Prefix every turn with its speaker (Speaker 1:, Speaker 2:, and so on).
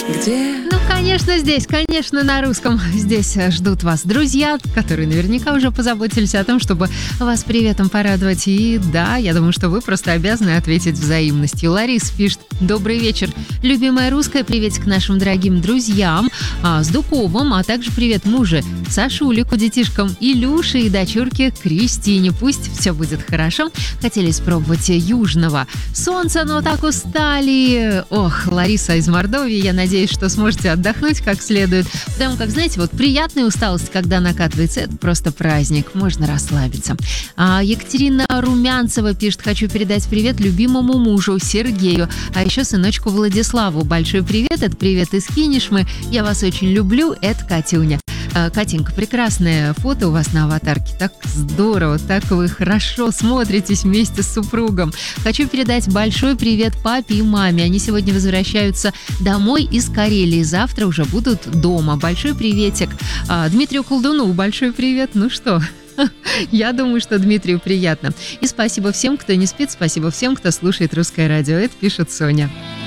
Speaker 1: Где?
Speaker 2: Ну, конечно, здесь, конечно, на русском. Здесь ждут вас друзья, которые наверняка уже позаботились о том, чтобы вас приветом порадовать. И да, я думаю, что вы просто обязаны ответить взаимностью. Лариса пишет: добрый вечер. Любимая русская, приветик нашим дорогим друзьям с Дуковым, а также привет мужу Сашулику, детишкам Илюше и дочурке Кристине. Пусть все будет хорошо. Хотели испробовать южного солнца, но так устали. Ох, Лариса из Мордовии, я надеюсь, что сможете отдохнуть как следует. Потому как, знаете, вот приятная усталость, когда накатывается, это просто праздник, можно расслабиться. Екатерина Румянцева пишет: хочу передать привет любимому мужу Сергею, а еще сыночку Владиславу. Большой привет, это привет из Кинешмы. Я вас очень люблю, это Катюня. Катенька, прекрасное фото у вас на аватарке. Так здорово, так вы хорошо смотритесь вместе с супругом. Хочу передать большой привет папе и маме. Они сегодня возвращаются домой из Карелии. Завтра уже будут дома. Большой приветик. Дмитрию Колдуну большой привет. Ну что, я думаю, что Дмитрию приятно. И спасибо всем, кто не спит. Спасибо всем, кто слушает Русское радио. Это пишет Соня.